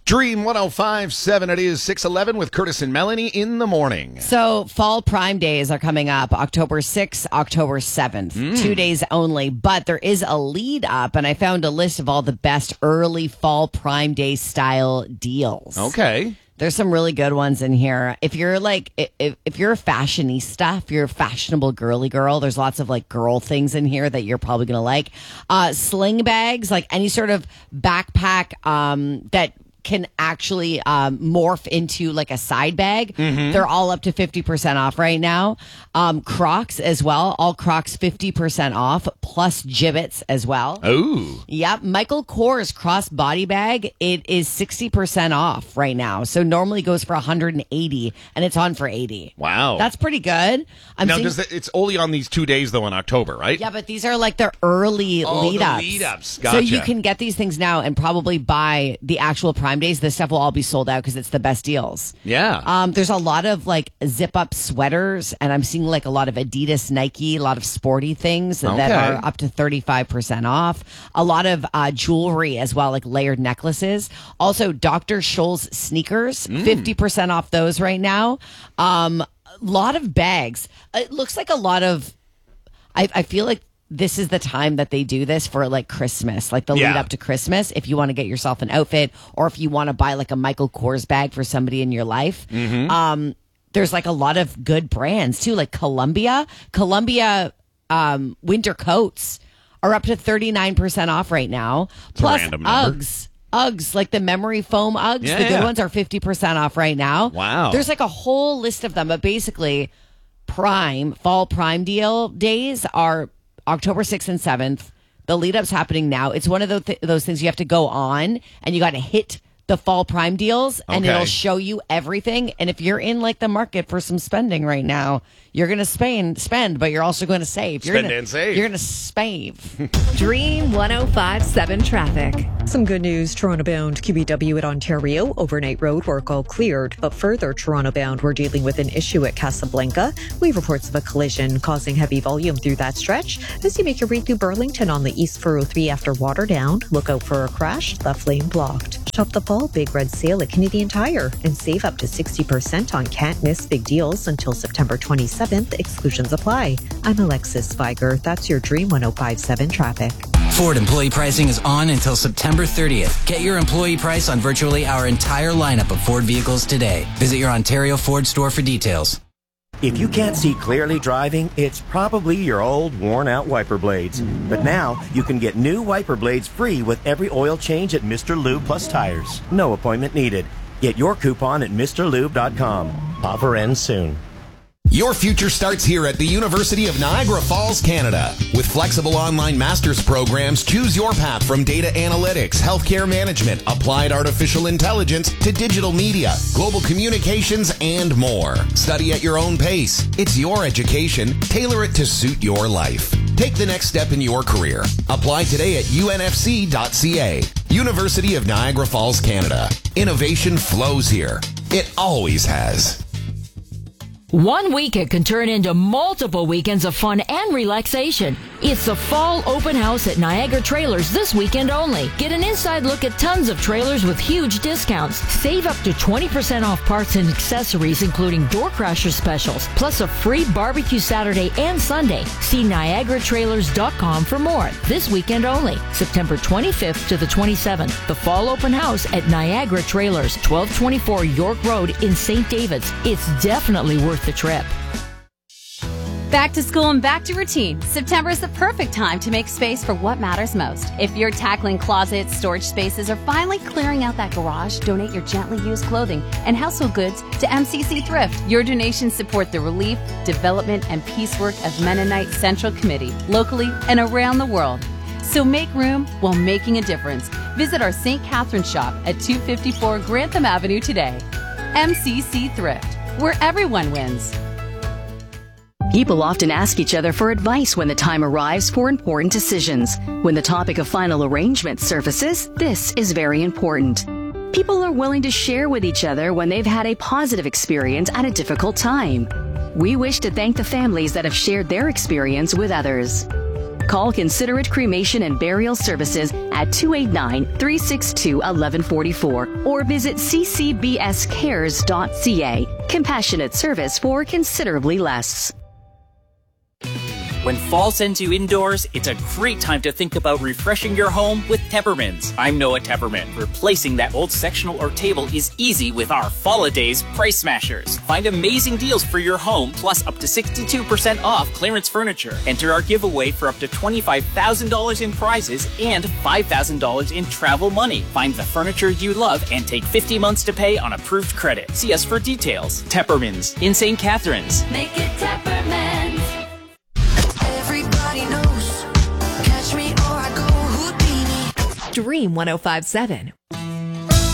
Dream 105.7. It is 6:11 with Curtis and Melanie in the morning. So fall prime days are coming up October 6th, October 7th. 2 days only, but there is a lead up, and I found a list of all the best early fall prime day style deals. Okay. There's some really good ones in here. If you're like, if you're a fashionista, if you're a fashionable girly girl, there's lots of like girl things in here that you're probably going to like. Sling bags, like any sort of backpack that can actually morph into like a side bag. They're all up to 50% off right now. Crocs as well. All Crocs 50% off, plus Jibbitz as well. Ooh. Yep. Michael Kors cross body bag. It is 60% off right now. So normally goes for 180 and it's on for 80. Wow. That's pretty good. It's only on these 2 days though in October, right? Yeah, but these are like the early lead-ups. The lead-ups. So Gotcha. you can get these things now and probably buy the actual Prime Days. This stuff will all be sold out because it's the best deals. Yeah. There's a lot of like zip-up sweaters, and I'm seeing like a lot of Adidas, Nike, a lot of sporty things that are up to 35% off. A lot of jewelry as well, like layered necklaces. Also, Dr. Scholl's sneakers, 50% off those right now. A lot of bags. It looks like a lot of... I feel like this is the time that they do this for like Christmas, like the lead up to Christmas. If you want to get yourself an outfit, or if you want to buy like a Michael Kors bag for somebody in your life, there's like a lot of good brands too, like Columbia winter coats are up to 39% off right now. Plus Uggs, like the memory foam Uggs, the good ones are 50% off right now. Wow. There's like a whole list of them, but basically fall prime deal days are October 6th and 7th. The lead up's happening now. It's one of those things you have to go on and you got to hit the fall prime deals and it'll show you everything. And if you're in like the market for some spending right now, you're going to spend, but you're also going to save. You're going to save. Dream 105.7 traffic. Some good news. Toronto bound QEW at Ontario. Overnight road work all cleared. But further Toronto bound, we're dealing with an issue at Casablanca. We have reports of a collision causing heavy volume through that stretch. As you make your way through Burlington on the East 403 after Waterdown, look out for a crash. Left lane blocked. Shop the fall big red sale at Canadian Tire and save up to 60% on can't miss big deals until September 27th. Exclusions apply. I'm Alexis Viger. That's your Dream 105.7 traffic. Ford employee pricing is on until September 30th. Get your employee price on virtually our entire lineup of Ford vehicles today. Visit your Ontario Ford store for details. If you can't see clearly driving, it's probably your old worn-out wiper blades. But now, you can get new wiper blades free with every oil change at Mr. Lube Plus Tires. No appointment needed. Get your coupon at MrLube.com. Offer ends soon. Your future starts here at the University of Niagara Falls, Canada. With flexible online master's programs, choose your path from data analytics, healthcare management, applied artificial intelligence, to digital media, global communications, and more. Study at your own pace. It's your education. Tailor it to suit your life. Take the next step in your career. Apply today at unfc.ca. University of Niagara Falls, Canada. Innovation flows here. It always has. One weekend can turn into multiple weekends of fun and relaxation. It's the Fall Open House at Niagara Trailers this weekend only. Get an inside look at tons of trailers with huge discounts. Save up to 20% off parts and accessories, including door crasher specials, plus a free barbecue Saturday and Sunday. See NiagaraTrailers.com for more. This weekend only, September 25th to the 27th. The Fall Open House at Niagara Trailers, 1224 York Road in St. David's. It's definitely worth the trip. Back to school and back to routine. September is the perfect time to make space for what matters most. If you're tackling closets, storage spaces, or finally clearing out that garage, donate your gently used clothing and household goods to MCC Thrift. Your donations support the relief, development, and peace work of Mennonite Central Committee, locally and around the world. So make room while making a difference. Visit our St. Catharines shop at 254 Grantham Avenue today. MCC Thrift, where everyone wins. People often ask each other for advice when the time arrives for important decisions. When the topic of final arrangement surfaces, this is very important. People are willing to share with each other when they've had a positive experience at a difficult time. We wish to thank the families that have shared their experience with others. Call Considerate Cremation and Burial Services at 289-362-1144 or visit ccbscares.ca. Compassionate service for considerably less. When fall sends you indoors, it's a great time to think about refreshing your home with Teppermans. I'm Noah Tepperman. Replacing that old sectional or table is easy with our Fall-A-Days Price Smashers. Find amazing deals for your home, plus up to 62% off clearance furniture. Enter our giveaway for up to $25,000 in prizes and $5,000 in travel money. Find the furniture you love and take 50 months to pay on approved credit. See us for details. Teppermans in St. Catharines. Make it Teppermans. Everybody knows. Catch me or I go Houdini. Dream 105.7